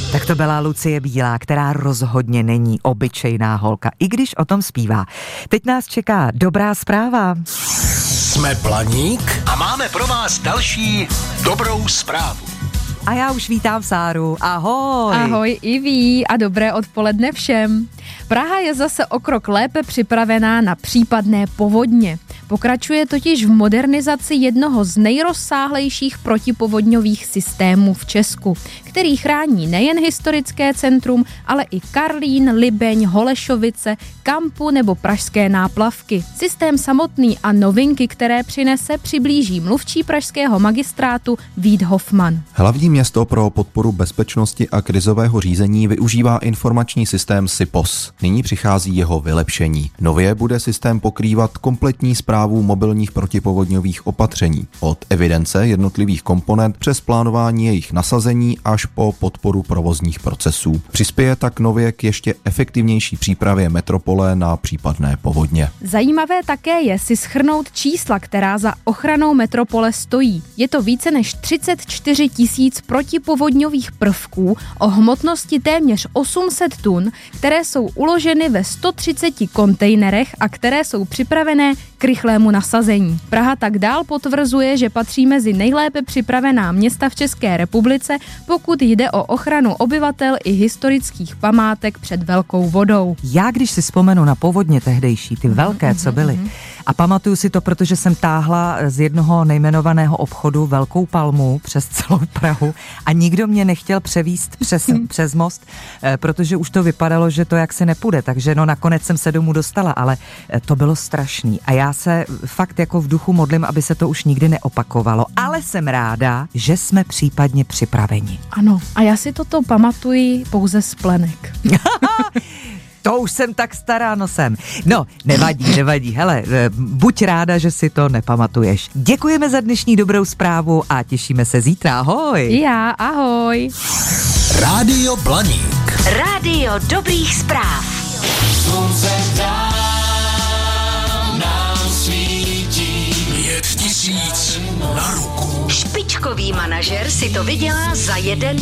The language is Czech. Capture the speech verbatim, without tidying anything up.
Tak to byla Lucie Bílá, která rozhodně není obyčejná holka, i když o tom zpívá. Teď nás čeká dobrá zpráva. Jsme Planík a máme pro vás další dobrou zprávu. A já už vítám Sáru. Ahoj. Ahoj Iví a dobré odpoledne všem. Praha je zase o krok lépe připravená na případné povodně. Pokračuje totiž v modernizaci jednoho z nejrozsáhlejších protipovodňových systémů v Česku, který chrání nejen historické centrum, ale i Karlín, Libeň, Holešovice, Kampu nebo pražské náplavky. Systém samotný a novinky, které přinese, přiblíží mluvčí pražského magistrátu Vít Hofman. Hlavní město pro podporu bezpečnosti a krizového řízení využívá informační systém S I P O S. Nyní přichází jeho vylepšení. Nově bude systém pokrývat kompletní správu mobilních protipovodňových opatření. Od evidence jednotlivých komponent přes plánování jejich nasazení až po podporu provozních procesů. Přispěje tak nově k ještě efektivnější přípravě metropole na případné povodně. Zajímavé také je si shrnout čísla, která za ochranou metropole stojí. Je to více než třicet čtyři tisíc protipovodňových prvků o hmotnosti téměř osm set tun, které jsou uloženy ve sto třiceti kontejnerech a které jsou připravené k rychlému nasazení. Praha tak dál potvrzuje, že patří mezi nejlépe připravená města v České republice, pokud jde o ochranu obyvatel i historických památek před velkou vodou. Já když si vzpomenu na povodně tehdejší, ty velké, co byly, a pamatuju si to, protože jsem táhla z jednoho nejmenovaného obchodu velkou palmu přes celou Prahu a nikdo mě nechtěl převízt přes, přes most, protože už to vypadalo, že to jaksi nepůjde, takže no nakonec jsem se domů dostala, ale to bylo strašný a já se fakt jako v duchu modlím, aby se to už nikdy neopakovalo, ale jsem ráda, že jsme případně připraveni. Ano, a já si toto pamatuji pouze z plenek. To už jsem tak stará nosem. No, nevadí, nevadí. Hele, buď ráda, že si to nepamatuješ. Děkujeme za dnešní dobrou zprávu a těšíme se zítra. Ahoj. Já, ahoj. Rádio Blaník. Rádio dobrých zpráv. Slunce dám nám svítí. Pět tisíc na ruku. Špičkový manažer si to vydělá za jeden